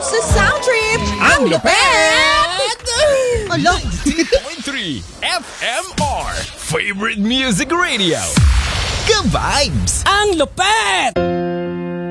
sa Sound Trip! Ang lupet! Ala! 3 FMR Favorite Music Radio. Ka-vibes! Ang lupet!